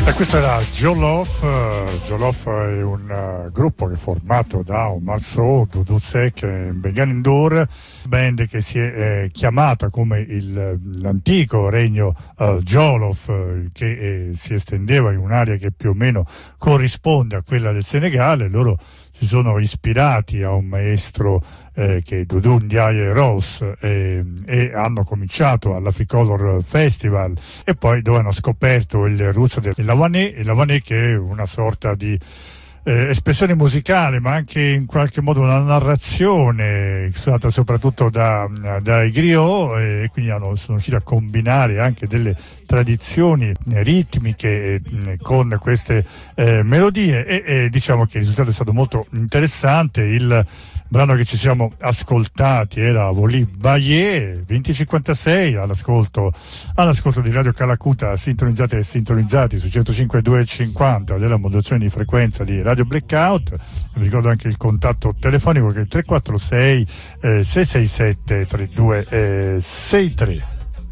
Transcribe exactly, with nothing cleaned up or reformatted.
E questo era Jollof. Jollof è un uh, gruppo che è formato da Omar Sow, Doudou Seck e Bengali Ndour, band che si è eh, chiamata come il, l'antico regno uh, Jollof, eh, che eh, si estendeva in un'area che più o meno corrisponde a quella del Senegale. Loro si sono ispirati a un maestro eh, che è Doudou Ndiaye Rose, eh, e hanno cominciato all'Africolor Festival e poi dove hanno scoperto il roots del Lavané, il Lavané che è una sorta di eh, espressione musicale ma anche in qualche modo una narrazione usata soprattutto da, dai griot, e quindi hanno, sono riusciti a combinare anche delle tradizioni ritmiche eh, con queste eh, melodie e, e diciamo che il risultato è stato molto interessante. Il brano che ci siamo ascoltati era Voli Baie venti cinquantasei all'ascolto, all'ascolto di Radio Calacuta, sintonizzati e sintonizzati su centocinque virgola duecentocinquanta della modulazione di frequenza di Radio Blackout. Vi ricordo anche il contatto telefonico che è tre quattro sei sei sei sette tre due sei tre.